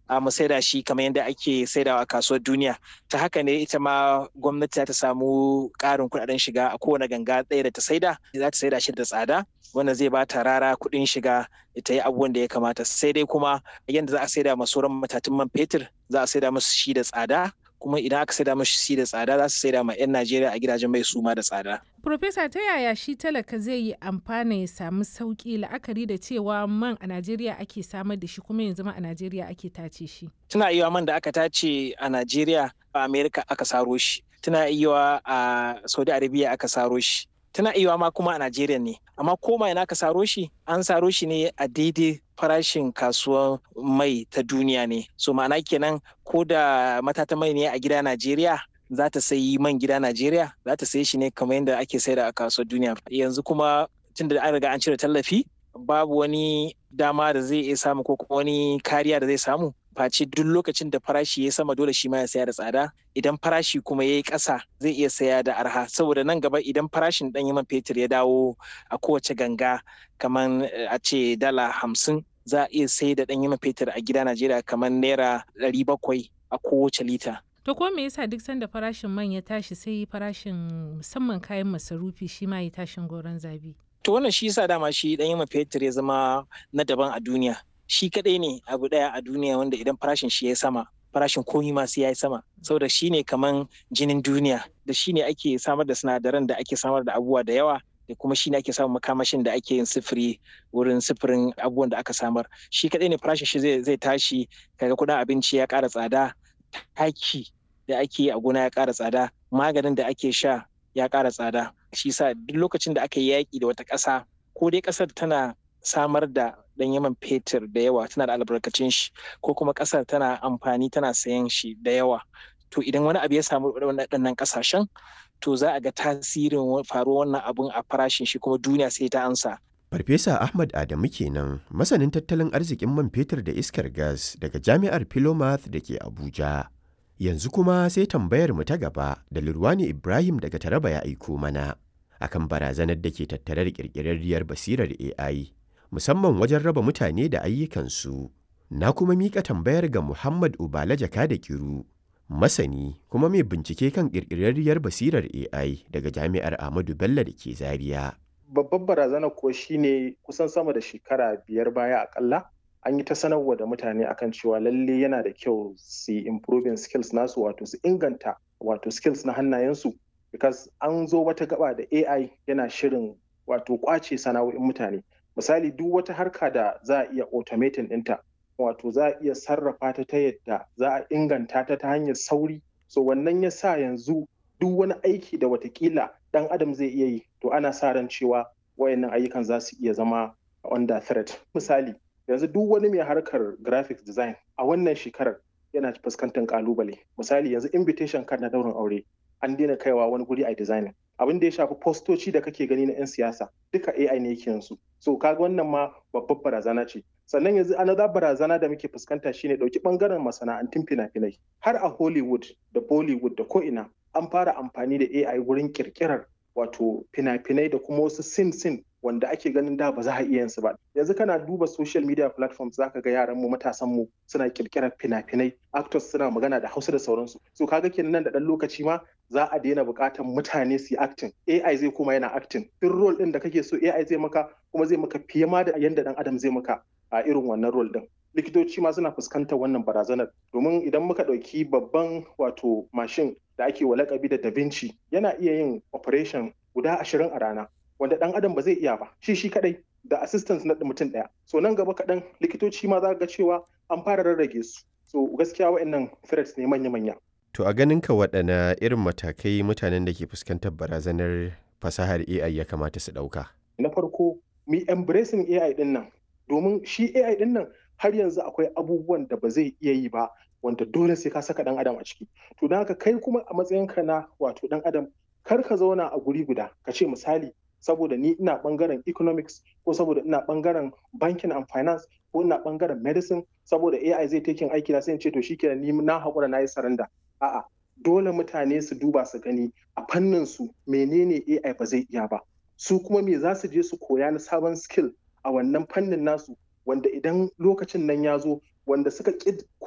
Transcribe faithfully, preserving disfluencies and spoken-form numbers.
a mu saida shi kamar yadda ake saidawa a kasuwar duniya. Ta haka ne ita ma gwamnati za ta samu ƙarin kuɗaɗen shiga a kowane ganga ɗaya da ta saida, za ta saida shi da tsada wanda zai ba ta rara kuɗin shiga ta yi abubuwan da ya kamata. Sai dai kuma yadda za a saida ma sauran matatun man fetur za a saida musu shi da tsada, kuma idan aka saida musu shi da tsada za su saida ma 'yan Najeriya a gidajen mai suma da tsada. Profesa, ta yaya shi talaka zai yi amfana ya samu sauƙi la'akari da cewa man a Najeriya ake samar da shi kuma yanzu ma a Najeriya ake tace shi? Tana iya man da aka tace a Najeriya a Amerika aka saro shi. Tana iya a Saudi Arabia aka saro shi. Tana iya ma kuma a Najeriya ne. Amma koma ina aka saro shi, an saro shi ne a daidai farashin kasuwar mai ta duniya ne. So ma'ana kenan ko da matatan mai ne a gida Najeriya za ta sayi man gida Najeriya za ta sayi shi ne kamar yadda ake saida a kasuwar duniya. Yanzu kuma tun da an riga an cire tallafi babu wani dama da zai iya samu ko kuma wani kariya da zai samu. Face duk lokacin da farashi ya sama dole shi ma ya saya da tsada, idan farashi kuma ya yi ƙasa zai iya saya da arha, saboda nan gaba idan farashin ɗanyen man fetur ya dawo a kowace ganga kamar a ce dala hamsin za a iya sai da ɗanyen man fetur a gida Najeriya kamar naira ɗari bakwai a kowace lita. To ko me yasa duk sanda farashin man ya tashi sai farashin musamman kayan masarufi shi ma ya tashin goron zabi? To wannan shi yasa dama shi ɗanyen man fetur ya zama na daban a duniya. Shi kaɗai ne abu ɗaya a duniya wanda idan farashin shi ya sama farashin komi ma sai ya yi sama, saboda shi ne kaman jinin duniya, da shi ne ake samar da sinadaran da ake samar da abubuwa da yawa, da kuma shi ne ake samun makamashin da ake yin sifiri wurin sifirin abubuwan da aka samar. Shi kaɗai ne farashin shi zai, zai tashi, kaga kuɗin abinci ya ƙara tsada, taki da ake yi a gona ya ƙara tsada, maganin da ake sha ya ƙara tsada. Shi sa duk lokacin da aka yi yaƙi da wata ƙasa, ko dai ƙasar tana samar da ɗanyen man fetur da yawa, tana da albarkacin shi, ko kuma ƙasar tana amfani tana sayan shi da yawa, to idan wani abu ya samu waɗannan ƙasashen to za a ga tasirin faruwar wannan abun a farashin shi kuma duniya sai ta ansa. Farfesa Ahmad Adamu kenan, masanin tattalin arzikin man fetur da iskar gas daga Jami'ar Philomath da ke Abuja. Yanzu kuma sai tambayar mu ta gaba da Lurwani Ibrahim daga Taraba ya aiko mana akan barazanar da ke tattare da ƙirƙirarriyar basirar A I, musamman wajen raba mutane da ayyukansu. Na kuma miƙa tambayar ga Muhammad Ubala Jaka da Kiru, masani kuma mai bincike kan ƙirƙirarriyar basirar A I daga Jami'ar Ahmadu Bello da ke Zaria. Babbar barazana kuwa shine kusan sama da shekara biyar baya akalla an yi ta sanarwa da mutane akan cewa lalle yana da kyau su yi improving skills nasu, wato su inganta wato skills na hannayensu, because an zo wata gaba da A I yana shirin wato kwace sana'o'in mutane. Misali, duk wata harka da za a iya automating ɗinta, wato za a iya sarrafa ta ta yadda za a inganta ta ta hanyar sauri. So wannan ya sa yanzu duk wani aiki da watakila ɗan adam zai iya yi, to ana sa ran cewa wayannan ayyukan za su iya zama under threat. Misali, yanzu duk wani mai harkar graphics design a wannan shekarar yana fuskantar kalubale. Misali, yanzu invitation card na daurin aure an daina kaiwa wani guri a designing. Abin da ya shafi postoci da kake gani na 'yan siyasa duka A I ne yake yanzu. So kaga wannan ma babbar barazana ce. Sannan yanzu another barazana da muke fuskanta shine dauki bangaren masana'antun fina-finai. Har a Hollywood da Bollywood da ko'ina an fara amfani da A I wurin kirkirar wato fina-finai da kuma wasu sin-sin wanda ake ganin da ba za a iya yin su ba. Yanzu kana duba social media platforms zaka ga yaran mu matasan mu suna kirkirar fina-finai, actors suna magana da Hausa da sauransu. So kaga kenan nan da dan lokaci ma za a daina buƙatar mutane su yi acting. A I zai kuma yana acting. Duk role din da kake so A I zai maka, kuma zai maka fiye ma da yanda dan adam zai maka a irin wannan role din. Likitoci ma suna fuskantar wannan barazanar, domin idan muka ɗauki babban wato mashin da ake wa lakabi da Da Vinci, yana iya yin operation guda ashirin a rana, wanda ɗan adam ba zai iya ba, shi shi kaɗai da assistance na mutum ɗaya. So nan gaba kaɗan likitoci ma za ga cewa an fara rarrage su. So gaskiya waɗannan threats ne manya-manya. To a ganin ka waɗanne irin matakai mutanen da ke fuskantar barazanar fasahar A I ya kamata su ɗauka? Na farko, mi embracing A I ɗin nan, domin shi A I ɗin nan har yanzu akwai abubuwan da ba zai iya yi ba, wanda dole sai ka saka ɗan adam a ciki. To don haka kai kuma a matsayinka na wato ɗan adam, kar ka zauna a guri guda ka ce misali saboda ni ina ɓangaren economics, ko saboda ina ɓangaren banking and finance, ko ina ɓangaren medicine, saboda A I zai taking aiki na sai in ce to shikenan ni na haƙura na yi saranda. A'a, dole mutane su duba su gani a fannin su menene A I ba zai iya ba, su kuma me za su je su koya na sabon skill a wannan fannin nasu, wanda idan lokacin nan ya zo wanda suka ƙi